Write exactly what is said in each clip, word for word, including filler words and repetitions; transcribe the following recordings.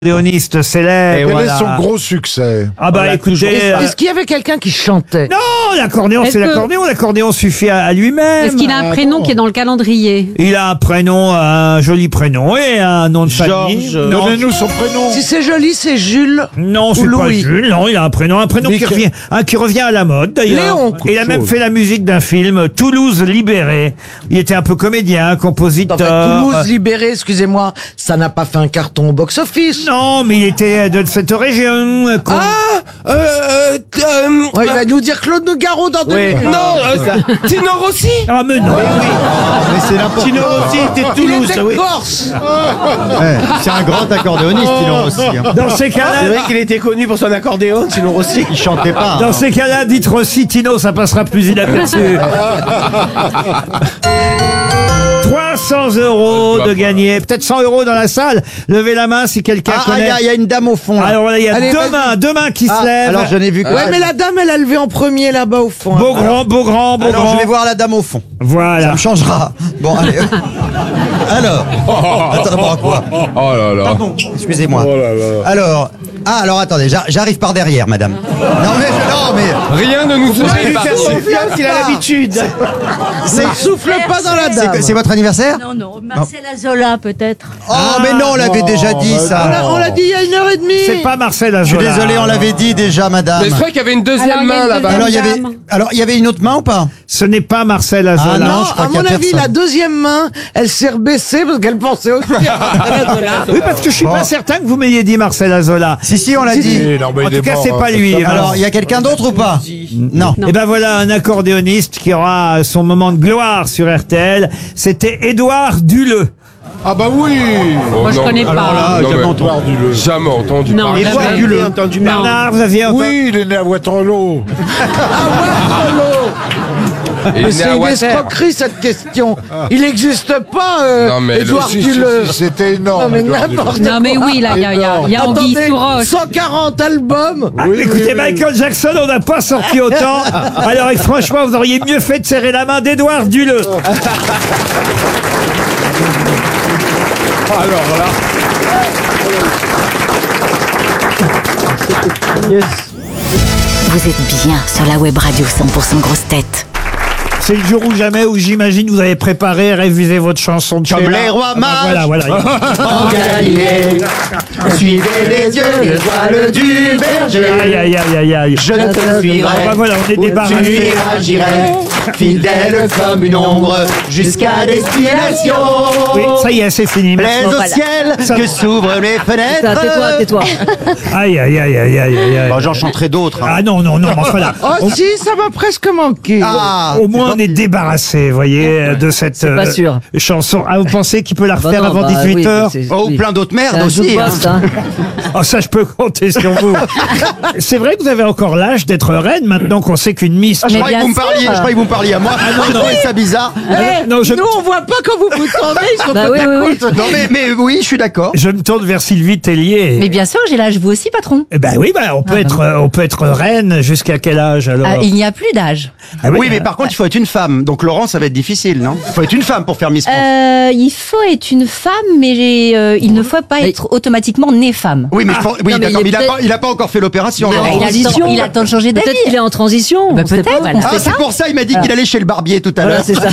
Léoniste célèbre. Quel voilà. est son gros succès? Ah bah Voilà, écoutez, toujours- euh, Est-ce qu'il y avait quelqu'un qui chantait? non, l'accordéon Est-ce c'est que- l'accordéon, l'accordéon suffit à, à lui-même. Est-ce qu'il a un Ah, prénom bon. qui est dans le calendrier? Il a un prénom, un joli prénom et un nom de famille. Georges. Non, Donnez-nous son prénom. Si c'est joli, c'est Jules. non, c'est ou pas Louis. Jules. Non, il a un prénom, un prénom qui Mickey. revient, un qui revient à la mode d'ailleurs. Léon. Et il a même fait la musique d'un film, Toulouse libéré. Il était un peu comédien, En compositeur. fait, Toulouse libéré, excusez-moi, ça n'a pas fait un carton au box-office. Non, mais il était de cette région. euh, qu'on- Ah euh, euh, euh, Ouais, il va nous dire Claude Nougaro dans deux minutes. Non, euh, Tino Rossi. Ah mais non. Mais c'est n'importe Tino quoi. Rossi était de Il Toulouse, était oui. corse. Ouais, c'est un grand accordéoniste, Tino Rossi. Hein. Dans ces C'est cas-là, vrai qu'il était connu pour son accordéon, Tino Rossi. Il chantait pas. dans hein. ces cas-là, dites Rossi, Tino, ça passera plus inaperçu. trois cents euros de gagner, peut-être cent euros dans la salle. Levez la main si quelqu'un Ah, il connaît. y, a- il y a une dame au fond. Là. Alors voilà, il y a Allez, deux vas-y. mains, deux mains qui se Ah, lèvent. alors je n'ai vu que. Ouais, mais la dame, elle a levé en premier là-bas au fond. Beau grand, beau grand, beau Alors grand. je vais voir la dame au fond. Ça Voilà. me changera. Bon, allez. Alors. Attends, d'abord à quoi Oh là là. Pardon, excusez-moi. Oh là là. Alors. Ah, alors attendez, j'ar- j'arrive par derrière, madame. Non, mais. Non, mais. Rien ne nous pouvez fait lui faire confiance, il a l'habitude. C'est Ne souffle pas dans la dame. c'est- c'est votre anniversaire Non, non, Marcel Azola peut-être. Oh, mais non, on l'avait Oh, déjà dit, bah On ça. l'a- On l'a dit il y a une heure et demie. C'est pas Marcel Je suis Azola. désolé, on l'avait dit déjà, madame. Mais je crois qu'il y avait une deuxième Alors, il y a main une là-bas. Alors, il y avait. Dame. Alors, il y avait une autre main ou pas? Ce n'est pas Marcel Azola. Ah non, Non, je crois à qu'il y a mon avis, personne. la deuxième main, elle s'est rebaissée parce qu'elle pensait aussi à Marcel Azola. Oui, parce que je suis pas certain que vous m'ayez dit Marcel Azola. Si, si, on l'a Si, dit. si. Eh, non, mais En il tout est cas, mort, c'est hein, pas lui. c'est Alors, il y a quelqu'un d'autre ou pas? Non. Et ben voilà un accordéoniste qui aura son moment de gloire sur R T L. C'était Édouard Duleux. Ah bah oui. Moi, je connais pas. là, Non, jamais mais- entendu. Duleux. Jamais entendu Non, parler. jamais. Jamais Duleux. entendu parler. Bernard, vous aviez entendu- Oui, il est né à Waterloo. Il Mais est c'est né à une Water. escroquerie cette question. Il n'existe pas, euh, Non, mais le- Édouard Si, si, Duleux. si, C'était énorme. Non mais Édouard n'importe Duleux. quoi. Non mais oui, là, il y a, il y a, il y a Anguille Attendez, sous roche. cent quarante albums. Ah, Oui, écoutez, oui, oui. Michael Jackson, on n'a pas sorti autant. Alors, et franchement, vous auriez mieux fait de serrer la main d'Édouard Duleux. Alors là. Vous êtes bien sur la web radio cent pour cent grosse tête. C'est le jour ou jamais où j'imagine vous avez préparé, révisé votre chanson de Comme Sheila. les rois Ah bah mages. Voilà, voilà. En Galilée, suivez les yeux, l'étoile du berger. Aïe, aïe, aïe, aïe, aïe. Je te suivrai. Ah bah voilà, on est Où tu débarrassé. iras, j'irai, fidèle comme une ombre, jusqu'à destination. Oui, ça y est, c'est fini. Plaise Merci. au ciel, Ça- que s'ouvrent les fenêtres. Tais-toi, tais-toi. Aïe, aïe, aïe, aïe, aïe, aïe, aïe. Bon, j'en chanterai d'autres. hein. Ah non, non, non, mais enfin là. Oh si, ça m'a presque manqué. Ah, Au moins, on est débarrassé, vous voyez, de cette pas euh, sûr. chanson. Ah, vous pensez qu'il peut la Bah refaire non, avant bah dix-huit oui, heures c'est- oh, oui. plein d'autres C'est merdes un aussi. hein. sous-poste, hein. Oh, ça, je peux compter sur vous. C'est vrai que vous avez encore l'âge d'être reine maintenant qu'on sait qu'une Miss. Ah, je Mais croyais que bien vous me parliez, sûr. je croyais que vous me parliez à moi. Ah non, non, ça bizarre. Eh, non, je- Nous, on voit pas quand vous vous tournez, ils sont Bah tout oui, à oui, coup. oui. Non, mais, mais oui, je suis d'accord. Je me tourne vers Sylvie Tellier. Mais bien sûr, j'ai l'âge, vous aussi, patron. Eh ben oui, ben on peut Ah, être, euh, on peut être reine jusqu'à quel âge alors Ah, il n'y a plus d'âge. Ah Oui, mais euh, par contre, il faut être une femme. Donc, Laurent, ça va être difficile, non? Il faut être une femme pour faire Miss France. Euh, il faut être une femme, mais euh, il ne faut pas Mais- être automatiquement né femme. Oui, mais, je pense- oui, non, mais d'accord, il mais est il a peut-être- pas, il a pas encore fait l'opération. Ah, Laurent. il, a le temps, il a le temps de changer d'avis. Peut-être qu'il est en transition. Bah, on sait peut-être, pas. voilà. Ah, c'est pour ça, il m'a dit qu'il allait chez le barbier tout à Voilà, l'heure. c'est ça.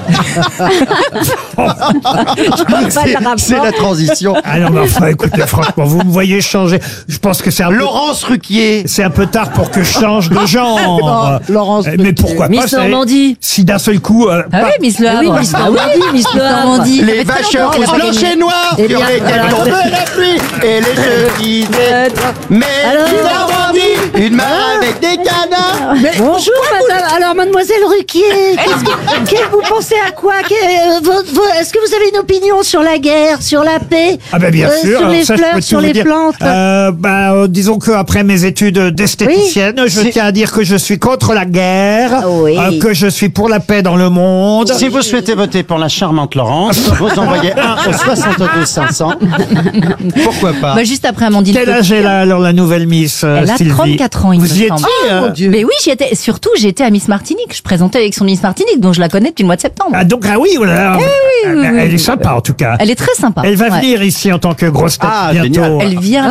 C'est c'est la transition. Ah non, mais enfin, écoutez, franchement, vous me voyez changer. Je pense que c'est un peu, Laurence Ruquier. c'est un peu tard pour que je change de genre. Non, Laurence Euh, Mais Ruquier. pourquoi pas Miss c'est- Normandie. Si d'un seul coup, euh, Ah par- oui, Miss Le Ah oui, Havre. Miss Normandie, Miss Le Havre. Normandie. Ça Les fait très vaches longtemps roses qu'elle a blanches gagné. et noires Eh sur bien, lesquelles voilà. tombe la pluie et les cheveux Mais Alors une Normandie, une main avec des canards. Mais Bonjour, madame. Alors, mademoiselle Ruquier, qu'est-ce que, que- vous pensez à quoi Que- euh, vo- vo- Est-ce que vous avez une opinion sur la guerre, sur la paix, Ah ben bien euh, sûr. sur alors les ça, je peux fleurs, tout sur vous les dire. plantes Euh, bah, euh, disons que après mes études d'esthéticienne, je C'est- tiens à dire que je suis contre la guerre, Oui. euh, que je suis pour la paix dans le monde. Si vous souhaitez voter pour la charmante Laurence, vous envoyez un au soixante-deux cinq cents. Pourquoi pas? Bah, juste après Amandine. Quel âge elle a alors la nouvelle Miss euh, Elle a Sylvie trente-quatre ans, il Vous me y semble. étiez Oh, euh, mon Dieu. Mais oui, j'y étais. Surtout, j'étais à Miss Martinique. Je présentais avec son Miss Martinique, donc je la connais depuis le mois de septembre. Ah donc ah oui, voilà. oui, Ah, oui, elle oui. est sympa en tout cas. Elle est très sympa. Elle va Ouais. venir ici en tant que grosse tête Ah, bientôt. génial. Elle vient